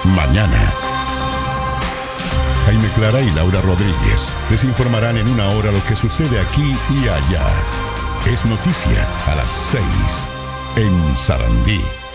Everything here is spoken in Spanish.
mañana. Jaime Clara y Laura Rodríguez les informarán en una hora lo que sucede aquí y allá. Es noticia a las 6 en Sarandí.